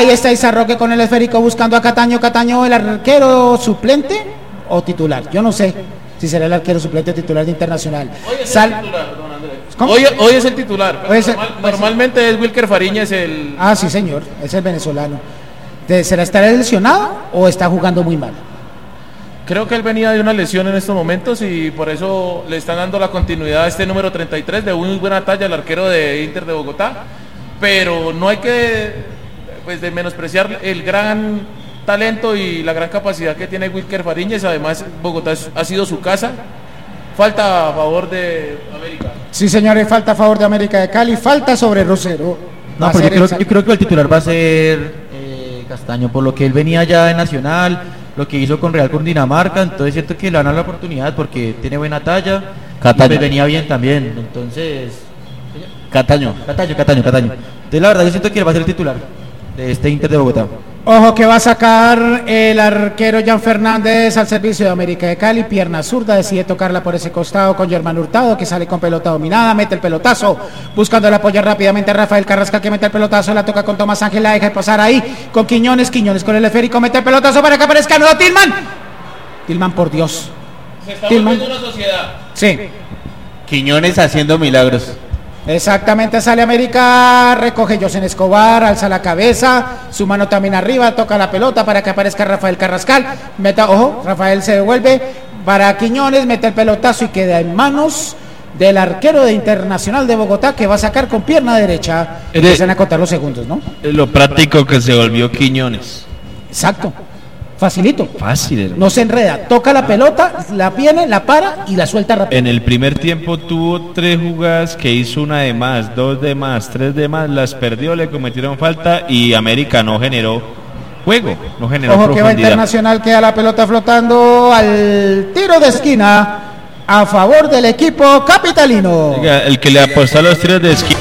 Ahí está Izarroque con el esférico buscando a Cataño. Cataño, el arquero suplente o titular. Yo no sé si será el arquero suplente o titular de Internacional. Hoy es el titular, don Andrés. Hoy es el titular. Normalmente es Wilker Fariñez el... Ah, sí, señor. Es el venezolano. ¿Será estar lesionado o está jugando muy mal? Creo que él venía de una lesión en estos momentos y por eso le están dando la continuidad a este número 33 de muy buena talla, el arquero de Inter de Bogotá. Pero no hay que de menospreciar el gran talento y la gran capacidad que tiene Wilker Fariñez. Además, Bogotá ha sido su casa. Falta a favor de América. Sí, señores, falta a favor de América de Cali, falta sobre Rosero. No, pero yo creo que el titular va a ser Castaño, por lo que él venía ya de Nacional, lo que hizo con Real con Dinamarca, entonces siento que le van a dar la oportunidad porque tiene buena talla, y venía bien también, entonces... Cataño. Entonces la verdad yo siento que él va a ser el titular de este Inter de Bogotá. Ojo que va a sacar el arquero Jan Fernández al servicio de América de Cali, pierna zurda, decide tocarla por ese costado con Germán Hurtado, que sale con pelota dominada, mete el pelotazo, buscando el apoyo rápidamente a Rafael Carrascal, que mete el pelotazo, la toca con Tomás Ángel, la deja de pasar ahí con Quiñones con el esférico, mete el pelotazo para que aparezca nuevo Tillman, por Dios. Se está volviendo una sociedad. Sí. Quiñones haciendo milagros. Exactamente, sale América, recoge Josen Escobar, alza la cabeza, su mano también arriba, toca la pelota para que aparezca Rafael Carrascal, Rafael se devuelve para Quiñones, mete el pelotazo y queda en manos del arquero de Internacional de Bogotá, que va a sacar con pierna derecha. Empiezan a contar los segundos, ¿no? Lo práctico que se volvió Quiñones. Exacto. Facilito. Fácil. No se enreda. Toca la pelota, la viene, la para y la suelta rápido. En el primer tiempo tuvo 3 jugadas que hizo, una de más, 2 de más, 3 de más, las perdió, le cometieron falta y América no generó juego, no generó Ojo profundidad. Que va Internacional, queda la pelota flotando al tiro de esquina a favor del equipo capitalino. Oiga, el que le apostó a los tiros de esquina.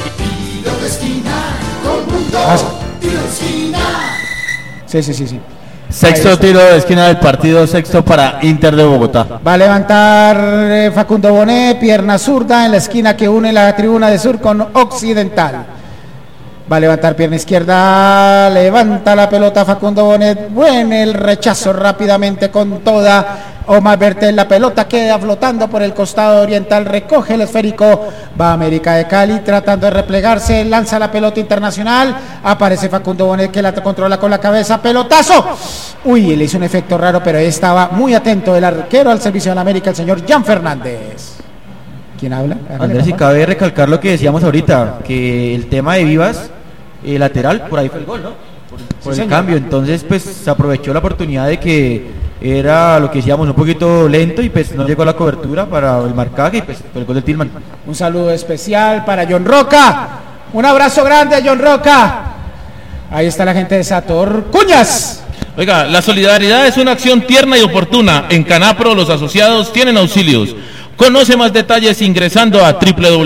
Sí. Sexto tiro de esquina del partido, sexto para Inter de Bogotá. Va a levantar Facundo Bonet, pierna zurda en la esquina que une la tribuna de sur con occidental. Va a levantar pierna izquierda, levanta la pelota Facundo Bonet, bueno el rechazo rápidamente con toda. Omar Bertel, la pelota queda flotando por el costado oriental, recoge el esférico, va América de Cali tratando de replegarse, lanza la pelota Internacional, aparece Facundo Bonet que la controla con la cabeza, pelotazo, le hizo un efecto raro, pero ahí estaba muy atento el arquero al servicio de la América, el señor Jan Fernández. ¿Quién habla? Andrés, y cabe recalcar lo que decíamos ahorita, que el tema de Vivas, lateral, por ahí fue el gol, ¿no? Por el cambio, entonces pues se aprovechó la oportunidad de que era lo que decíamos un poquito lento y pues no llegó a la cobertura para el marcaje y pues fue el gol de Tillman. Un saludo especial para John Roca, un abrazo grande a John Roca. Ahí está la gente de Sator Cuñas. Oiga, la solidaridad es una acción tierna y oportuna. En Canapro los asociados tienen auxilios. Conoce más detalles ingresando a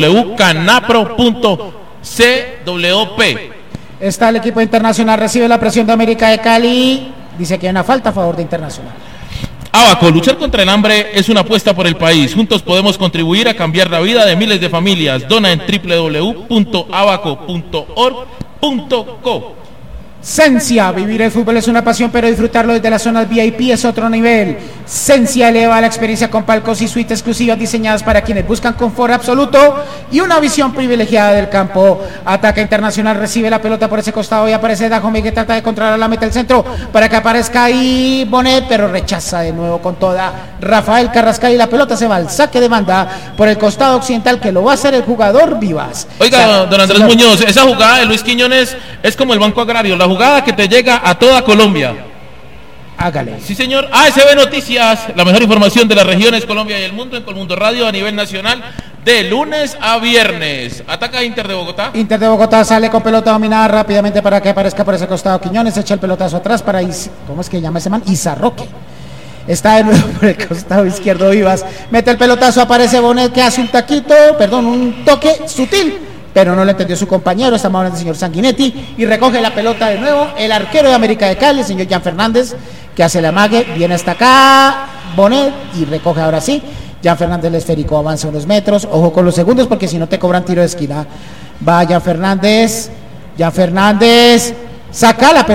www.canapro.cwp. Está el equipo Internacional, recibe la presión de América de Cali. Dice que hay una falta a favor de Internacional. Abaco, luchar contra el hambre es una apuesta por el país. Juntos podemos contribuir a cambiar la vida de miles de familias. Dona en www.abaco.org.co. Sencia, vivir el fútbol es una pasión, pero disfrutarlo desde las zonas VIP es otro nivel. Sencia eleva la experiencia con palcos y suites exclusivas diseñadas para quienes buscan confort absoluto y una visión privilegiada del campo. Ataca Internacional, recibe la pelota por ese costado y aparece Dajome que trata de controlar la meta del centro para que aparezca ahí Bonet, pero rechaza de nuevo con toda Rafael Carrascal y la pelota se va al saque de banda por el costado occidental que lo va a hacer el jugador Vivas. Oiga, don Andrés Muñoz, esa jugada de Luis Quiñones es como el Banco Agrario, la jugada que te llega a toda Colombia. Hágale. Sí, señor. ASB Noticias, la mejor información de las regiones, Colombia y el mundo en Colmundo Radio a nivel nacional, de lunes a viernes. Ataca Inter de Bogotá. Inter de Bogotá sale con pelota dominada rápidamente para que aparezca por ese costado Quiñones, echa el pelotazo atrás para ¿cómo es que llama ese man? Izarroque. Está de nuevo por el costado izquierdo Vivas. Mete el pelotazo, aparece Bonet que hace un toque sutil, pero no lo entendió su compañero, estamos hablando del señor Sanguinetti, y recoge la pelota de nuevo el arquero de América de Cali, el señor Jan Fernández, que hace la amague, viene hasta acá, Bonet, y recoge ahora sí, Jan Fernández el esférico, avanza unos metros, ojo con los segundos, porque si no te cobran tiro de esquina, va Jan Fernández, saca la pelota.